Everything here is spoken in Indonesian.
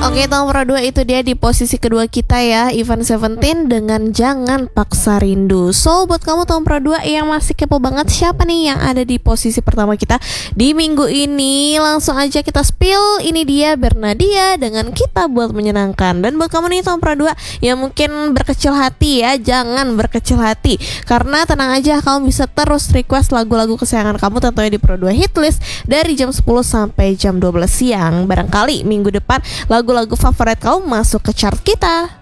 Oke, nomor 2 itu dia di posisi kedua kita ya, Ivan Seventeen dengan Jangan Paksa Rindu. So, buat kamu nomor 2 yang masih kepo banget, siapa nih yang ada di posisi pertama kita di minggu ini? Langsung aja kita spill. Ini dia Bernadia dengan Kita Buat Menyenangkan. Dan buat kamu nih nomor 2 yang mungkin berkecil hati ya, jangan berkecil hati, karena tenang aja, kamu bisa terus request lagu-lagu kesayangan kamu tentunya di Pro 2 Hitlist dari jam 10 sampai jam 12 siang. Barangkali minggu depan lagu-lagu favorit kamu masuk ke chart kita.